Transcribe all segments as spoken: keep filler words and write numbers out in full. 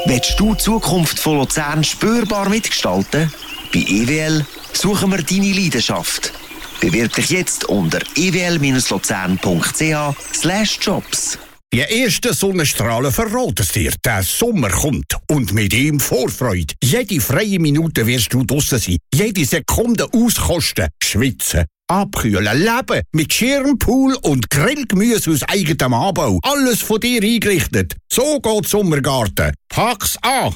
Willst du die Zukunft von Luzern spürbar mitgestalten? Bei E W L suchen wir deine Leidenschaft. Bewirb dich jetzt unter e w l dash luzern punkt c h slash jobs. Die ersten Sonnenstrahlen verraten es dir. Der Sommer kommt. Und mit ihm Vorfreude. Jede freie Minute wirst du draussen sein. Jede Sekunde auskosten. Schwitzen. Abkühlen. Leben. Mit Schirm, Pool und Grillgemüse aus eigenem Anbau. Alles von dir eingerichtet. So geht Sommergarten. Pack's an!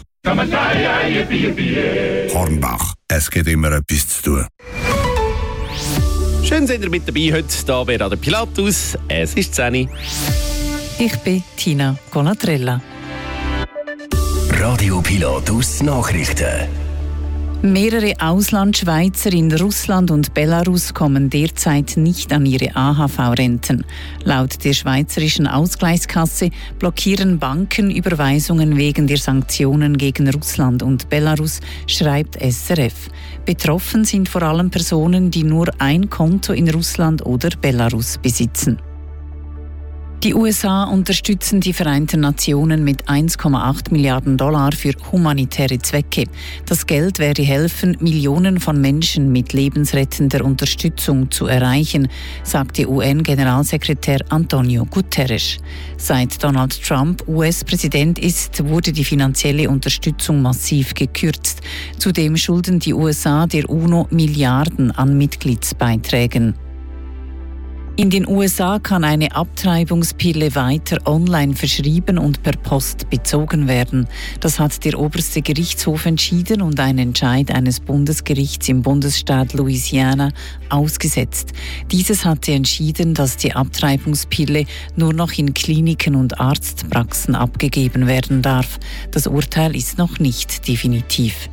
Hornbach. Es gibt immer etwas zu tun. Schön, seid ihr mit dabei heute. Hier wäre der Pilatus. Es ist zehn. Ich bin Tina Conatrella. Radio Pilatus Nachrichten. Mehrere Auslandschweizer in Russland und Belarus kommen derzeit nicht an ihre A H V-Renten. Laut der Schweizerischen Ausgleichskasse blockieren Banken Überweisungen wegen der Sanktionen gegen Russland und Belarus, schreibt S R F. Betroffen sind vor allem Personen, die nur ein Konto in Russland oder Belarus besitzen. Die U S A unterstützen die Vereinten Nationen mit eins Komma acht Milliarden Dollar für humanitäre Zwecke. Das Geld werde helfen, Millionen von Menschen mit lebensrettender Unterstützung zu erreichen, sagte U N-Generalsekretär Antonio Guterres. Seit Donald Trump U S-Präsident ist, wurde die finanzielle Unterstützung massiv gekürzt. Zudem schulden die U S A der UNO Milliarden an Mitgliedsbeiträgen. In den U S A kann eine Abtreibungspille weiter online verschrieben und per Post bezogen werden. Das hat der oberste Gerichtshof entschieden und ein Entscheid eines Bundesgerichts im Bundesstaat Louisiana ausgesetzt. Dieses hatte entschieden, dass die Abtreibungspille nur noch in Kliniken und Arztpraxen abgegeben werden darf. Das Urteil ist noch nicht definitiv.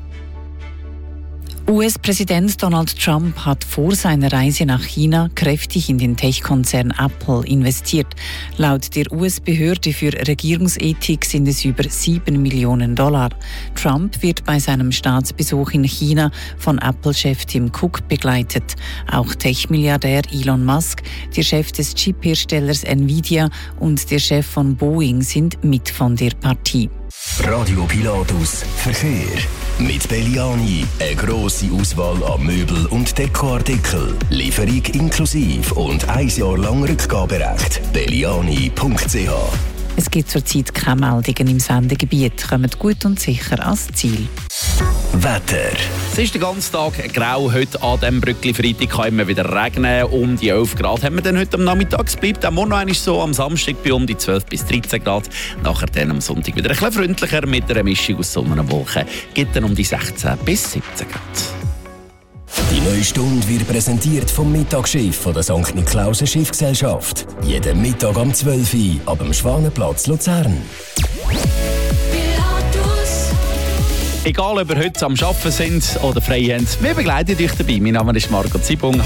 U S-Präsident Donald Trump hat vor seiner Reise nach China kräftig in den Tech-Konzern Apple investiert. Laut der U S-Behörde für Regierungsethik sind es über sieben Millionen Dollar. Trump wird bei seinem Staatsbesuch in China von Apple-Chef Tim Cook begleitet. Auch Tech-Milliardär Elon Musk, der Chef des Chip-Herstellers Nvidia und der Chef von Boeing sind mit von der Partie. Radio Pilatus Verkehr. Mit Belliani eine grosse Auswahl an Möbel- und Dekoartikel. Lieferung inklusive und ein Jahr lang Rückgaberecht. belliani punkt c h. Es gibt zurzeit keine Meldungen im Sendegebiet. Kommt gut und sicher ans Ziel. Wetter. Es ist den ganzen Tag grau. Heute an diesem Brückli-Freitag kann immer wieder regnen. Um die elf Grad haben wir dann heute am Nachmittag. Es bleibt auch morgen noch so am Samstag bei um die zwölf bis dreizehn Grad. Nachher dann am Sonntag wieder ein bisschen freundlicher mit einer Mischung aus Sonne und Wolken. Gibt dann um die sechzehn bis siebzehn Grad. Die neue Stunde wird präsentiert vom Mittagsschiff von der Sankt Niklauser Schiffgesellschaft. Jeden Mittag am zwölf Uhr ab dem Schwanenplatz Luzern. Egal, ob ihr heute am Arbeiten sind oder frei habt, wir begleiten euch dabei. Mein Name ist Marco Zibung.